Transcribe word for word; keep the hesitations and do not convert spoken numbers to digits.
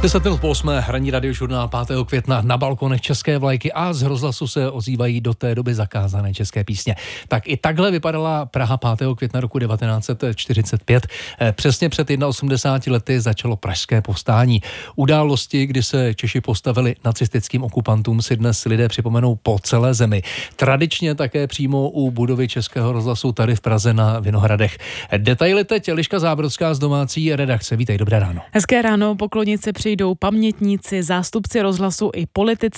deset minut po osmé hraní Radiožurnál pátého května na balkonech české vlajky a z rozhlasu se ozývají do té doby zakázané české písně. Tak i takhle vypadala Praha pátého května roku devatenáct set čtyřicet pět. Přesně před osmdesáti jedna lety začalo pražské povstání. Události, kdy se Češi postavili nacistickým okupantům, si dnes lidé připomenou po celé zemi. Tradičně také přímo u budovy Českého rozhlasu tady v Praze na Vinohradech. Detaily teď Eliška Zábrodská z domácí redakce. Vítej, dobré ráno. Hezké ráno, poklonit se přijdou pamětníci, zástupci rozhlasu i politici.